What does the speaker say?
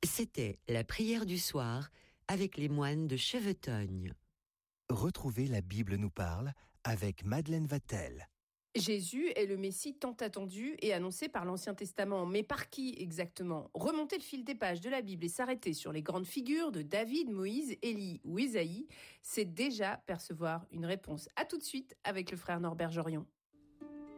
C'était la prière du soir avec les moines de Chevetogne. Retrouvez La Bible nous parle avec Madeleine Vatel. Jésus est le Messie tant attendu et annoncé par l'Ancien Testament. Mais par qui exactement ? Remonter le fil des pages de la Bible et s'arrêter sur les grandes figures de David, Moïse, Élie ou Isaïe, c'est déjà percevoir une réponse. À tout de suite avec le frère Norbert Jorion.